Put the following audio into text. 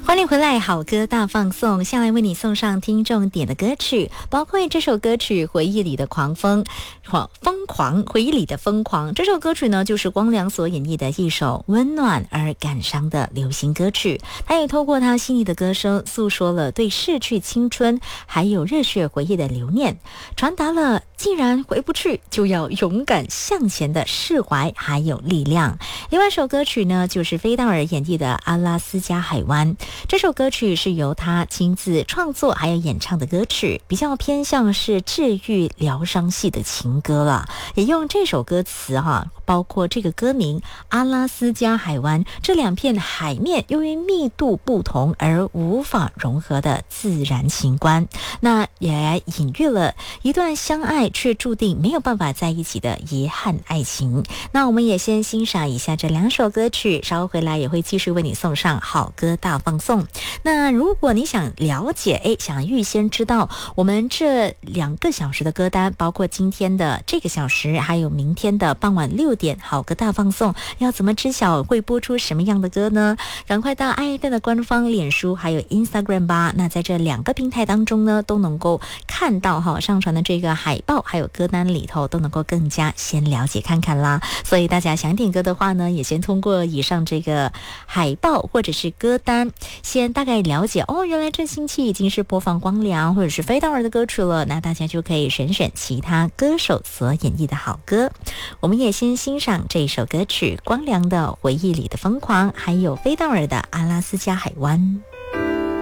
欢迎回来，好歌大放送，下来为你送上听众点的歌曲，包括这首歌曲《回忆里的狂风》，疯狂，回忆里的疯狂。这首歌曲呢，就是光良所演绎的一首温暖而感伤的流行歌曲。他也透过他细腻的歌声，诉说了对逝去青春还有热血回忆的留念，传达了既然回不去，就要勇敢向前的释怀还有力量。另外一首歌曲呢，就是菲道尔演绎的《阿拉斯加海湾》。这首歌曲是由他亲自创作还有演唱的歌曲，比较偏向是治愈疗伤系的情歌了，也用这首歌词包括这个歌名阿拉斯加海湾，这两片海面由于密度不同而无法融合的自然景观，那也隐喻了一段相爱却注定没有办法在一起的遗憾爱情。那我们也先欣赏一下这两首歌曲，稍后回来也会继续为你送上好歌大放送。那如果你想了解想预先知道我们这2个小时的歌单，包括今天的这个小时还有明天的傍晚6点好歌大放送，要怎么知晓会播出什么样的歌呢？赶快到 IFM 的官方脸书还有 Instagram 吧。那在这2个平台当中呢，都能够看到上传的这个海报还有歌单里头，都能够更加先了解看看啦。所以大家想点歌的话呢，也先通过以上这个海报或者是歌单先大概了解原来这星期已经是播放光良或者是菲道尔的歌曲了，那大家就可以选其他歌手所演绎的好歌。我们也先欣赏这一首歌曲，光良的《回忆里的疯狂》，还有菲道尔的《阿拉斯加海湾》。